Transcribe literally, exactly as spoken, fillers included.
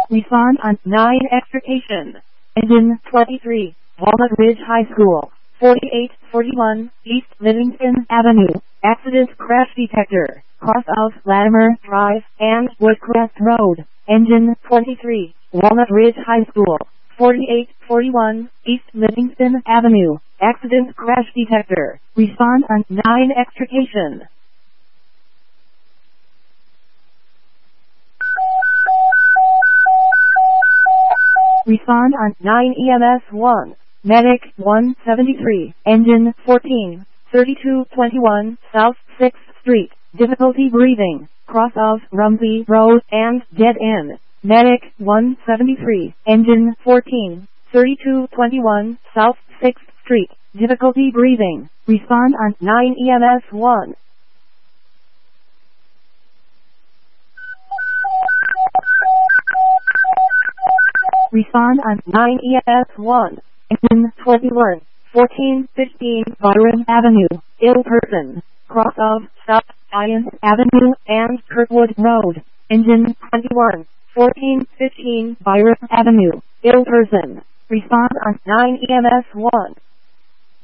Respond on nine extrication. Engine twenty-three, Walnut Ridge High School, forty-eight forty-one East Livingston Avenue, accident crash detector, cross of Latimer Drive and Woodcrest Road. Engine twenty-three, Walnut Ridge High School, forty-eight forty-one East Livingston Avenue, accident crash detector. Respond on nine extrication. Respond on nine E M S one. Medic one seventy-three, Engine fourteen, thirty-two twenty-one South sixth Street, difficulty breathing, cross of Rumsey Road and dead end. Medic one seventy-three, Engine fourteen, thirty-two twenty-one South sixth Street, difficulty breathing. Respond on nine E M S one. Respond on nine E M S one. Engine twenty-one, fourteen fifteen Byron Avenue, ill person, cross of South Iron Avenue and Kirkwood Road. Engine twenty-one, fourteen fifteen Byron Avenue, ill person. Respond on nine E M S one.